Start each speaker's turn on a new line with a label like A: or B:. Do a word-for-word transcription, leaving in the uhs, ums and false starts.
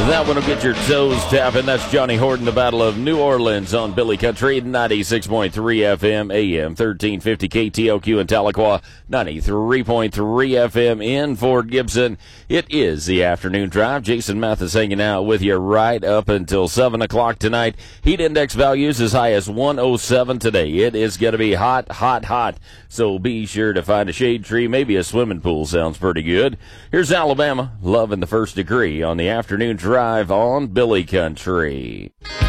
A: That one will get your toes tapping. That's Johnny Horton, the Battle of New Orleans on Billy Country, ninety-six point three F M, A M thirteen fifty K T L Q in Tahlequah, ninety-three point three F M in Fort Gibson. It is the afternoon drive. Jason Mathis hanging out with you right up until seven o'clock tonight. Heat index values as high as one oh seven today. It is going to be hot, hot, hot. So be sure to find a shade tree. Maybe a swimming pool sounds pretty good. Here's Alabama, loving the first degree on the afternoon drive on Billy Country.